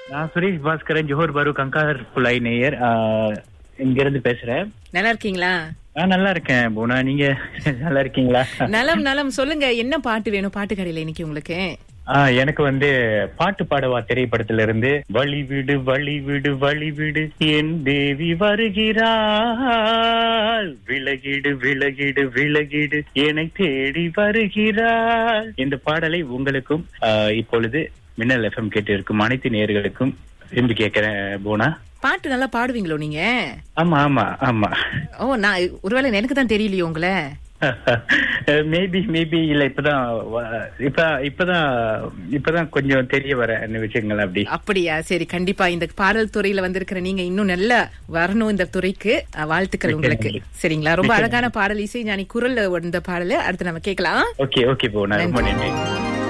நான் சுரேஷ் பாஸ்கரன், ஜோஹர் பாரு கங்கார் புலாய் நேயர். இங்க இருந்து பேசுறேன். நல்லா இருக்கீங்களா? நான் நல்லா இருக்கேன் போனா, நீங்க நல்லா இருக்கீங்களா? நலம் நலம். சொல்லுங்க, என்ன பாட்டு வேணும் பாட்டு கடையில இன்னைக்கு உங்களுக்கு? எனக்கு பாட்டு பாடவா திரைப்படத்துல இருந்து வழி விடு வழி விடு வழி விடு என் தேவி வருகிறாள், விலகிடு விலகிடு விலகிடு என்னை தேடி வருகிறாள். இந்த பாடலை உங்களுக்கும் இப்பொழுது மின்னல் எஃப்எம் கேட்டு இருக்கும் அனைத்து நேயர்களுக்கும் விரும்பி கேட்கிறேன் போனா. பாட்டு நல்லா பாடுவீங்களோ நீங்க? ஆமா ஆமா ஆமா. ஓ, நான் ஒருவேளை எனக்கு தான் தெரியலையோ உங்களை? மேபி இல்ல, இப்பதான் கொஞ்சம் தெரிய வர விஷயங்கள். அப்படியா? சரி, கண்டிப்பா இந்த பாடல் துறையில வந்திருக்கிற நீங்க இன்னும் நல்லா வரணும் இந்த துறைக்கு. வாழ்த்துக்கள் உங்களுக்கு. சரிங்களா? ரொம்ப அழகான பாடல், இசை ஞானி குரல்ல வந்த பாடல் அடுத்து நம்ம கேட்கலாம். ஓகே ஓகே போ, ரொம்ப நன்றி.